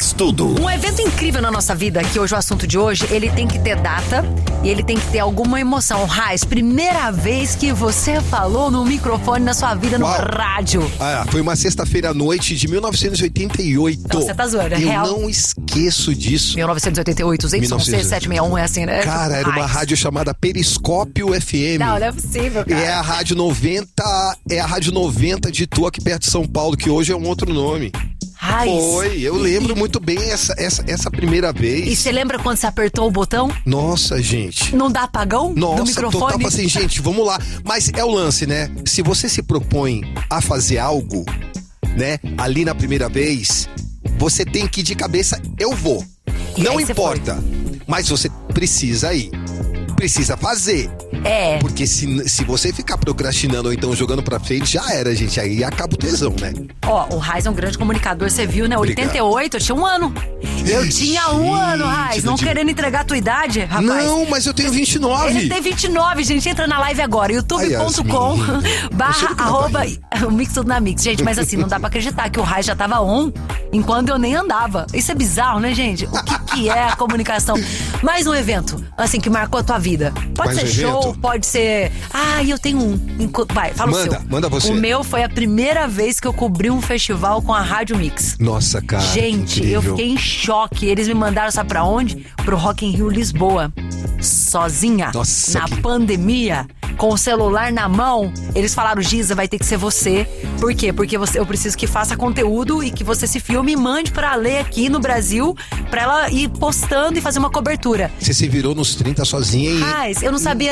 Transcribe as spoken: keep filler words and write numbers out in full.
Mix Tudo. Um evento incrível na nossa vida, que hoje o assunto de hoje, ele tem que ter data e ele tem que ter alguma emoção. Raiz, primeira vez que você falou no microfone na sua vida, no Uau. rádio. Ah, foi uma sexta-feira à noite de mil novecentos e oitenta e oito. Não, você tá zoando, é Eu real. não esqueço disso. mil novecentos e oitenta e oito, Z Y C setecentos e sessenta e um, é assim, né? Cara, era uma Raiz. rádio chamada Periscópio F M. Não, não é possível, E cara. é a Rádio noventa, é a Rádio noventa de Itu, aqui perto de São Paulo, que hoje é um outro nome. Raiz. Foi, eu lembro muito bem essa, essa, essa primeira vez. E você lembra quando você apertou o botão? Nossa, gente. Não dá apagão Nossa, do microfone? total assim, gente, vamos lá. Mas é o lance, né? Se você se propõe a fazer algo, né, ali na primeira vez, você tem que ir de cabeça, eu vou. E Não aí você importa, mas você precisa ir. Precisa fazer. É. Porque se, se você ficar procrastinando ou então jogando pra frente, já era, gente. Aí acaba o tesão, né? Ó, o Raiz é um grande comunicador, você viu, né? Obrigado. oitenta e oito, eu tinha um ano. Eu tinha um Gente, ano, Raiz. Não não digo- querendo entregar a tua idade, rapaz. Não, mas eu tenho vinte e nove. Ele tem vinte e nove, gente. Entra na live agora, youtube ponto com barra arroba o Mix Tudo na Mix. Gente, mas assim, não dá pra acreditar que o Raiz já tava on enquanto eu nem andava. Isso é bizarro, né, gente? O que que é a comunicação? Mais um evento, assim, que marcou a tua vida. Pode Mais ser um show, evento? pode ser... Ah, eu tenho um. Enqu- Vai, fala Manda, o seu. manda você. O meu foi a primeira vez que eu cobri um festival com a Rádio Mix. Nossa, cara. Gente, que eu incrível. fiquei em choque. Eles me mandaram, sabe pra onde? Pro Rock in Rio Lisboa. Sozinha. Nossa, na que- pandemia, com o celular na mão. Eles falaram, Giza, vai ter que ser você. Por quê? Porque você, eu preciso que faça conteúdo e que você se filme e mande pra ler aqui no Brasil, pra ela ir postando e fazer uma cobertura. Você se virou nos trinta sozinha e... Mas eu não sabia